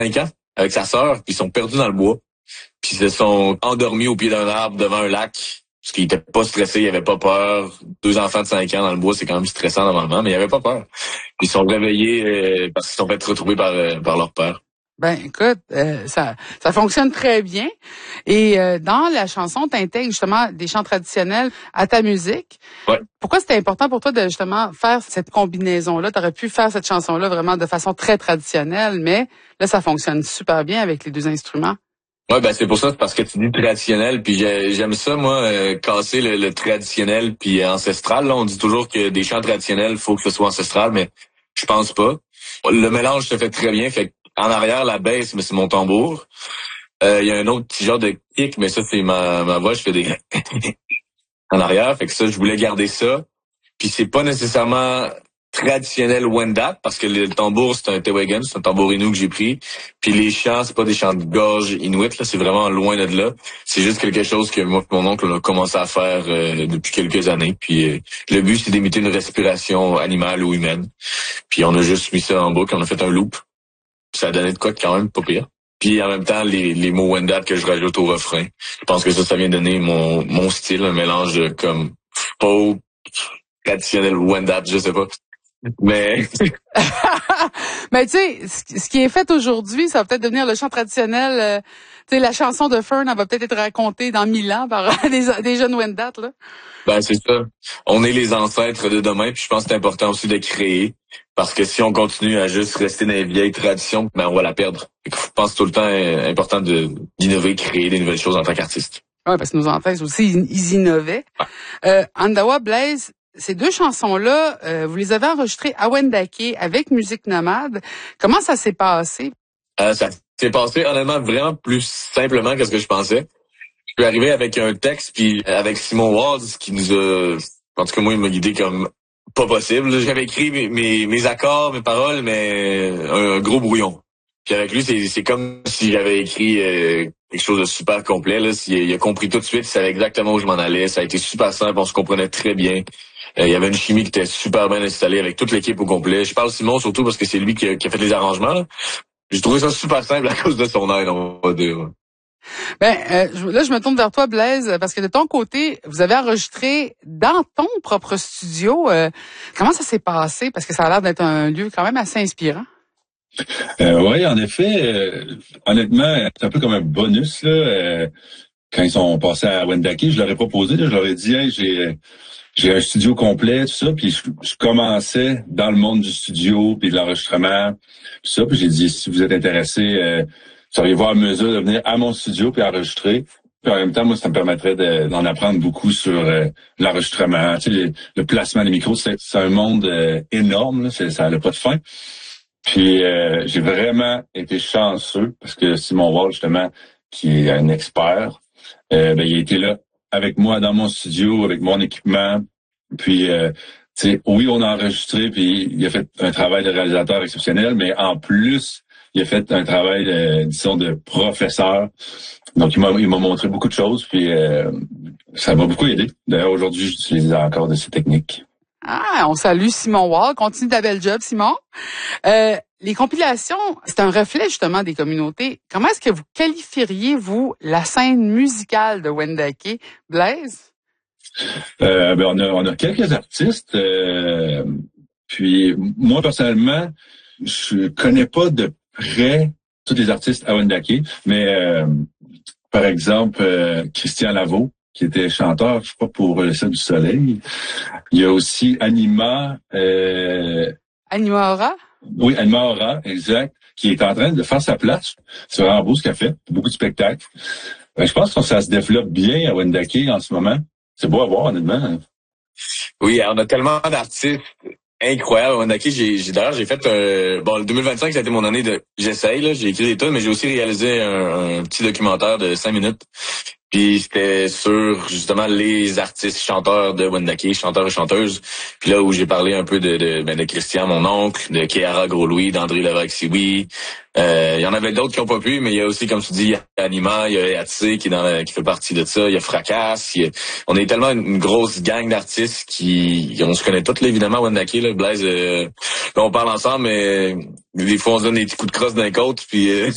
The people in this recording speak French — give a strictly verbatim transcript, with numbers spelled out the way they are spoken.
ans avec sa sœur, puis ils sont perdus dans le bois. Puis ils se sont endormis au pied d'un arbre devant un lac. Parce qu'ils étaient pas stressés, ils avaient pas peur. Deux enfants de cinq ans dans le bois, c'est quand même stressant normalement, mais ils avaient pas peur. Ils sont réveillés euh, parce qu'ils sont fait retrouver par, euh, par leur père. Ben écoute, euh, ça ça fonctionne très bien. Et euh, dans la chanson, tu intègres justement des chants traditionnels à ta musique. Ouais. Pourquoi c'était important pour toi de justement faire cette combinaison-là? Tu aurais pu faire cette chanson-là vraiment de façon très traditionnelle, mais là, ça fonctionne super bien avec les deux instruments. Ouais, ben c'est pour ça, c'est parce que tu dis traditionnel, puis j'aime ça, moi, euh, casser le, le traditionnel puis ancestral. Là, on dit toujours que des chants traditionnels, faut que ce soit ancestral, mais je pense pas. Le mélange se fait très bien, fait en arrière, la basse, mais c'est mon tambour. Il euh, y a un autre petit genre de kick, mais ça, c'est ma, ma voix, je fais des en arrière, fait que ça, je voulais garder ça. Puis c'est pas nécessairement traditionnel Wendat, parce que le tambour, c'est un Tewagan, c'est un tambour inou que j'ai pris. Puis les chants, c'est pas des chants de gorge inuit, là, c'est vraiment loin de là. C'est juste quelque chose que moi et mon oncle on a commencé à faire euh, depuis quelques années. Puis euh, le but, c'est d'imiter une respiration animale ou humaine. Puis on a juste mis ça en boucle, on a fait un loop. Ça a donné de quoi de quand même pas pire. Puis en même temps, les, les mots Wendat que je rajoute au refrain. Je pense que ça, ça vient donner mon, mon style, un mélange de comme folk, traditionnel Wendat, je sais pas. Mais mais tu sais, ce qui est fait aujourd'hui, ça va peut-être devenir le chant traditionnel. Euh, tu sais, la chanson de Fern, elle va peut-être être racontée dans mille ans par des, des jeunes Wendat, là. Ben c'est ça. On est les ancêtres de demain, puis je pense que c'est important aussi de créer, parce que si on continue à juste rester dans les vieilles traditions, ben on va la perdre. Je pense tout le temps est important de d'innover, créer des nouvelles choses en tant qu'artiste. Ouais, parce que nos ancêtres aussi, ils, ils innovaient. Ouais. Euh, Andawa, Blaise, ces deux chansons-là, euh, vous les avez enregistrées à Wendake avec Musique Nomade. Comment ça s'est passé? Euh, ça s'est passé honnêtement vraiment plus simplement que ce que je pensais. Je suis arrivé avec un texte, puis avec Simon Walls qui nous a... En tout cas, moi, il m'a guidé comme pas possible. J'avais écrit mes, mes, mes accords, mes paroles, mais un, un gros brouillon. Puis avec lui, c'est, c'est comme si j'avais écrit euh, quelque chose de super complet. Là. Il, il a compris tout de suite, il savait exactement où je m'en allais. Ça a été super simple, on se comprenait très bien. Euh, il y avait une chimie qui était super bien installée avec toute l'équipe au complet. Je parle de Simon surtout parce que c'est lui qui a, qui a fait les arrangements. Là. J'ai trouvé ça super simple à cause de son aide, on va dire. Ben euh, là, je me tourne vers toi, Blaise, parce que de ton côté, vous avez enregistré dans ton propre studio. Euh, comment ça s'est passé? Parce que ça a l'air d'être un lieu quand même assez inspirant. Euh, oui, en effet. Euh, honnêtement, c'est un peu comme un bonus là. Euh, quand ils sont passés à Wendake, je leur ai proposé, là, je leur ai dit, hey, j'ai j'ai un studio complet, tout ça, puis je, je commençais dans le monde du studio puis de l'enregistrement, tout ça, puis j'ai dit, si vous êtes intéressés, euh, seriez-vous à mesure de venir à mon studio puis enregistrer. Puis en même temps, moi, ça me permettrait de, d'en apprendre beaucoup sur euh, l'enregistrement, tu sais, le, le placement des micros. C'est, c'est un monde euh, énorme, là, c'est, ça n'a pas de fin. Puis euh, j'ai vraiment été chanceux parce que Simon Wall, justement, qui est un expert, euh, ben, il était là avec moi dans mon studio, avec mon équipement. Puis, euh, tu sais, oui, on a enregistré, puis il a fait un travail de réalisateur exceptionnel, mais en plus, il a fait un travail, de, disons, de professeur. Donc, il m'a, il m'a montré beaucoup de choses, puis euh, ça m'a beaucoup aidé. D'ailleurs, aujourd'hui, j'utilise encore de ces techniques. Ah, on salue Simon Wall. Continue ta belle job, Simon. Euh, les compilations, c'est un reflet justement des communautés. Comment est-ce que vous qualifieriez, vous, la scène musicale de Wendake, Blaise? Euh, ben on a, on a quelques artistes. Euh, puis moi, personnellement, je connais pas de près tous les artistes à Wendake, mais euh, par exemple, euh, Christian Lavaux, qui était chanteur, je crois, pour Le Ciel du Soleil. Il y a aussi Anima. Euh, Anima Aura? Oui, Anima Aura, exact, qui est en train de faire sa place. C'est vraiment beau ce qu'elle fait. Beaucoup de spectacles. Ben, je pense que ça se développe bien à Wendake en ce moment. C'est beau à voir, honnêtement. Oui, on a tellement d'artistes incroyables à Wendake. J'ai, j'ai, d'ailleurs, j'ai fait... Euh, bon, le deux mille vingt-cinq, ça a été mon année de... J'essaye, là, j'ai écrit des tonnes, mais j'ai aussi réalisé un, un petit documentaire de cinq minutes. Puis c'était sur justement les artistes chanteurs de Wendake, chanteurs et chanteuses. Puis là où j'ai parlé un peu de de, ben de Christian, mon oncle, de Kéara Gros-Louis, d'André Levac-Sioui. Euh, il y en avait d'autres qui ont pas pu, mais il y a aussi, comme tu dis, il y a Anima, il y a Yatsé qui est dans la, qui fait partie de ça, il y a Fracasse. Il y a, on est tellement une, une grosse gang d'artistes qui, on se connaît tous là, évidemment à Wendake, là, Blaise. Euh, là on parle ensemble, mais des fois on se donne des petits coups de crosse d'un côté, puis. Euh,